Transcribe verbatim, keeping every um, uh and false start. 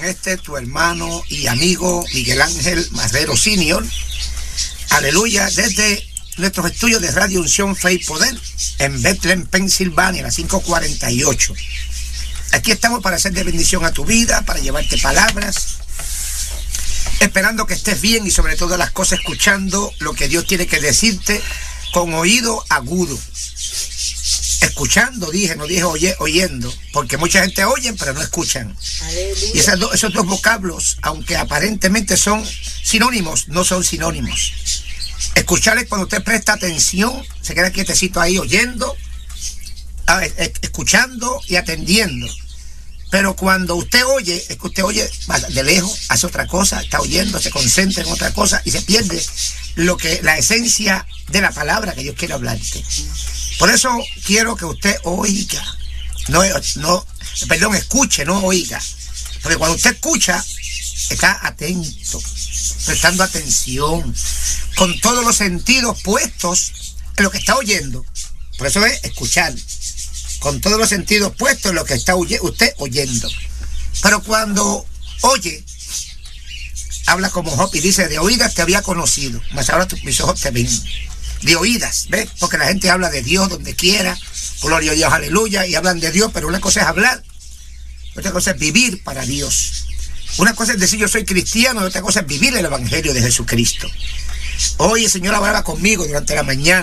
este tu hermano y amigo Miguel Ángel Marrero Senior. Aleluya, desde nuestros estudios de Radio Unción, Fe y Poder en Bethlehem, Pensilvania, a las cinco cuarenta y ocho. Aquí estamos para hacer de bendición a tu vida, para llevarte palabras, esperando que estés bien y sobre todas las cosas escuchando lo que Dios tiene que decirte con oído agudo. Escuchando, dije, no dije oye, oyendo, porque mucha gente oye, pero no escuchan. Aleluya. Y esas do, esos dos vocablos, aunque aparentemente son sinónimos, no son sinónimos. Escuchar es cuando usted presta atención, se queda quietecito ahí oyendo, a, es, escuchando y atendiendo. Pero cuando usted oye, es que usted oye de lejos, hace otra cosa, está oyendo, se concentra en otra cosa y se pierde lo que, la esencia de la palabra que Dios quiere hablarte. Por eso quiero que usted oiga, no, no, perdón, escuche, no oiga. Porque cuando usted escucha, está atento, prestando atención, con todos los sentidos puestos en lo que está oyendo. Por eso es escuchar, con todos los sentidos puestos en lo que está usted oyendo. Pero cuando oye, habla como Job y dice, de oídas te había conocido, mas ahora mis ojos te ven. De oídas, ¿ves? Porque la gente habla de Dios donde quiera, gloria a Dios, aleluya, y hablan de Dios, pero una cosa es hablar, otra cosa es vivir para Dios. Una cosa es decir yo soy cristiano, y otra cosa es vivir el evangelio de Jesucristo. Hoy el Señor hablaba conmigo durante la mañana.